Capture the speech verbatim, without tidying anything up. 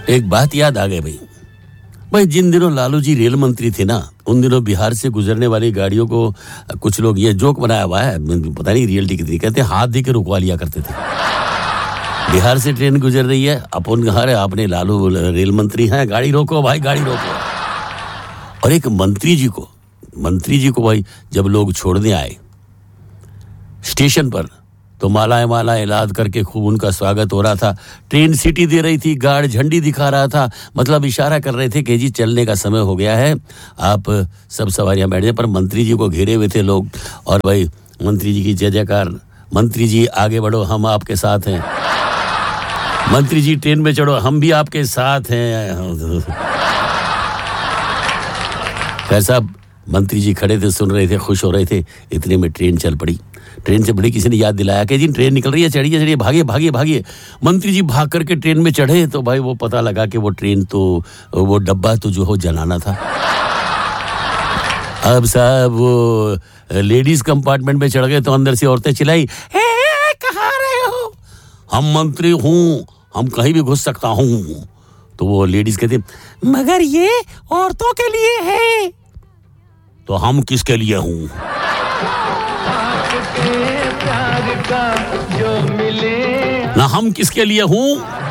एक बात याद आ गई भाई भाई जिन दिनों लालू जी रेल मंत्री थे ना, उन दिनों बिहार से गुजरने वाली गाड़ियों को कुछ लोग ये जोक बनाया हुआ है, पता नहीं रियलिटी कितनी, कहते हैं हाथ दे के रुकवा लिया करते थे। बिहार से ट्रेन गुजर रही है, अपन कहा रहे आपने लालू रेल मंत्री हैं, गाड़ी रोको भाई गाड़ी रोको। और एक मंत्री जी को मंत्री जी को भाई जब लोग छोड़ने आए स्टेशन पर तो मालाएं मालाएं लाद करके खूब उनका स्वागत हो रहा था। ट्रेन सीटी दे रही थी, गार्ड झंडी दिखा रहा था, मतलब इशारा कर रहे थे कि जी चलने का समय हो गया है, आप सब सवारियां बैठ जाए। पर मंत्री जी को घेरे हुए थे लोग और भाई मंत्री जी की जय जयकार, मंत्री जी आगे बढ़ो हम आपके साथ हैं, मंत्री जी ट्रेन में चढ़ो हम भी आपके साथ हैं। कैसा मंत्री जी खड़े थे, सुन रहे थे, खुश हो रहे थे। इतने में ट्रेन चल पड़ी। ट्रेन से बड़ी किसी ने याद दिलाया कि जी ट्रेन निकल रही है, चढ़िए चढ़िए, भागिए भागिए भागिए। मंत्री जी भाग करके ट्रेन में चढ़े तो भाई वो पता लगा कि वो ट्रेन तो वो डब्बा तो जो हो जलाना था। अब साहब वो लेडीज कंपार्टमेंट में चढ़ गए तो अंदर से औरतें चिल्लाई, ए, ए, कहाँ रहे हो? हम मंत्री हूँ, हम कहीं भी घुस सकता हूँ। तो वो लेडीज कहती मगर ये औरतों के लिए है। तो हम किसके लिए हूँ? ना हम किसके लिए हूँ